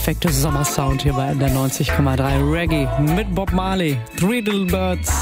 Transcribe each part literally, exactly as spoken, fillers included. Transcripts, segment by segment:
Perfekte Sommersound hier bei N D R neunzig Komma drei Reggae mit Bob Marley, Three Little Birds.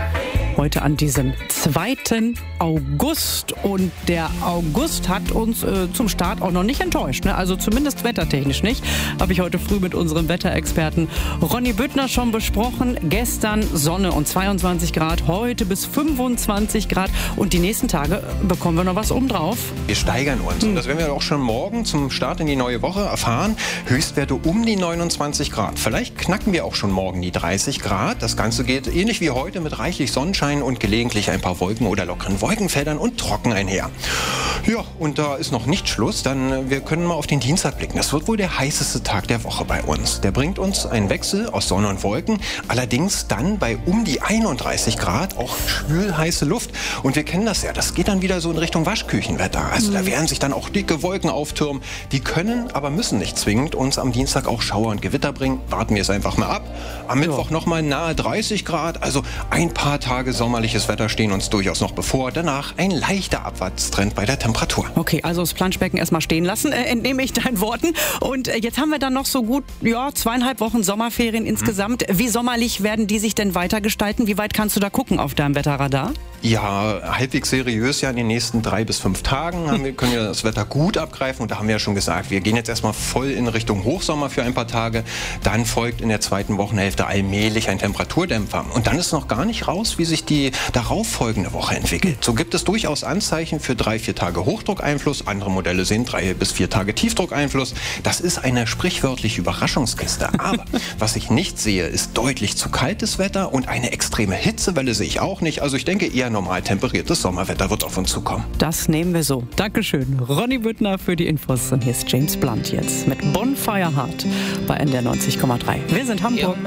Heute an diesem zweiten August und der August hat uns äh, zum Start auch noch nicht enttäuscht, ne? Also zumindest wettertechnisch nicht. Habe ich heute früh mit unserem Wetterexperten Ronny Büttner schon besprochen. Gestern Sonne und zweiundzwanzig Grad, heute bis fünfundzwanzig Grad und die nächsten Tage bekommen wir noch was obendrauf. Wir steigern uns und das werden wir auch schon morgen zum Start in die neue Woche erfahren. Höchstwerte um die neunundzwanzig Grad. Vielleicht knacken wir auch schon morgen die dreißig Grad. Das Ganze geht ähnlich wie heute mit reichlich Sonnenschein und gelegentlich ein paar Wolken oder lockeren Wolkenfeldern und trocken einher. Ja, und da ist noch nicht Schluss, dann wir können mal auf den Dienstag blicken. Das wird wohl der heißeste Tag der Woche bei uns. Der bringt uns einen Wechsel aus Sonne und Wolken, allerdings dann bei um die einunddreißig Grad auch schwül-heiße Luft. Und wir kennen das ja, das geht dann wieder so in Richtung Waschküchenwetter. Also da werden sich dann auch dicke Wolken auftürmen. Die können, aber müssen nicht zwingend uns am Dienstag auch Schauer und Gewitter bringen. Warten wir es einfach mal ab. Am Mittwoch nochmal nahe dreißig Grad, also ein paar Tage sommerliches Wetter stehen uns durchaus noch bevor. Danach ein leichter Abwärtstrend bei der Temperatur. Okay, also das Planschbecken erstmal stehen lassen, äh, entnehme ich deinen Worten. Und äh, jetzt haben wir dann noch so gut ja, zweieinhalb Wochen Sommerferien mhm. insgesamt. Wie sommerlich werden die sich denn weitergestalten? Wie weit kannst du da gucken auf deinem Wetterradar? Ja, halbwegs seriös ja in den nächsten drei bis fünf Tagen haben wir, können wir das Wetter gut abgreifen. Und da haben wir ja schon gesagt, wir gehen jetzt erstmal voll in Richtung Hochsommer für ein paar Tage. Dann folgt in der zweiten Wochenhälfte allmählich ein Temperaturdämpfer. Und dann ist noch gar nicht raus, wie sich die darauffolgende Woche entwickelt. So gibt es durchaus Anzeichen für drei, vier Tage Hochdruckeinfluss. Andere Modelle sehen drei bis vier Tage Tiefdruckeinfluss. Das ist eine sprichwörtliche Überraschungskiste. Aber was ich nicht sehe, ist deutlich zu kaltes Wetter und eine extreme Hitzewelle sehe ich auch nicht. Also ich denke, eher normal temperiertes Sommerwetter wird auf uns zukommen. Das nehmen wir so. Dankeschön, Ronny Büttner, für die Infos. Und hier ist James Blunt jetzt mit Bonfire Heart bei N D R neunzig Komma drei. Wir sind Hamburg.